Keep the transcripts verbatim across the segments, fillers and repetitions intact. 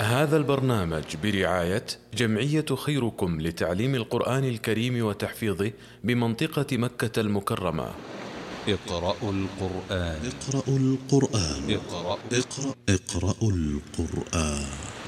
هذا البرنامج برعاية جمعية خيركم لتعليم القرآن الكريم وتحفيظه بمنطقة مكة المكرمة. اقرأوا القرآن. اقرأوا القرآن. اقرأ اقرأ اقرأوا القرآن.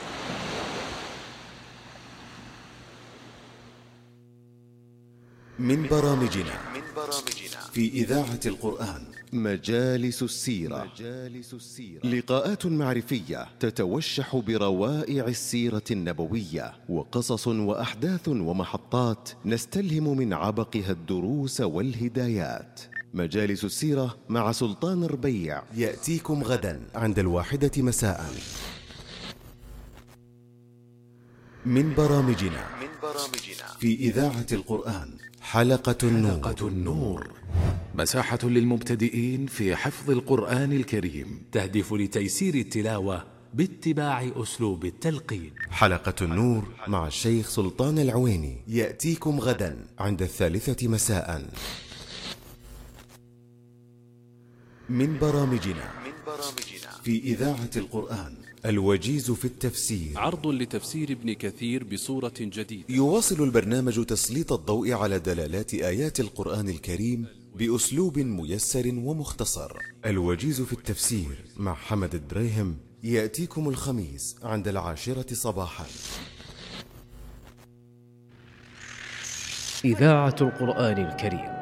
من برامجنا في إذاعة القرآن مجالس السيرة. لقاءات معرفية تتوشح بروائع السيرة النبوية، وقصص وأحداث ومحطات نستلهم من عبقها الدروس والهدايات. مجالس السيرة مع سلطان ربيع يأتيكم غدا عند الواحدة مساء. من برامجنا في إذاعة القرآن حلقة النور. حلقة النور مساحة للمبتدئين في حفظ القرآن الكريم، تهدف لتيسير التلاوة باتباع أسلوب التلقين. حلقة النور مع الشيخ سلطان العويني يأتيكم غدا عند الثالثة مساء. من برامجنا في إذاعة القرآن الوجيز في التفسير، عرض لتفسير ابن كثير بصورة جديدة. يواصل البرنامج تسليط الضوء على دلالات آيات القرآن الكريم بأسلوب ميسر ومختصر. الوجيز في التفسير مع حمد الدريهم يأتيكم الخميس عند العاشرة صباحا. إذاعة القرآن الكريم